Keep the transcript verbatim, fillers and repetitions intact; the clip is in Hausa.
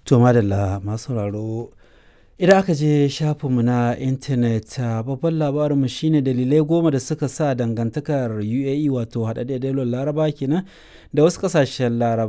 To madalla masu sauraro, idan aka je shafinmu na intanet babban labarinmu shine dalilai goma da suka sa dangantakar U A E wato haɗaɗɗiyar daular Laraba kenan da wasu ƙasashen Laraba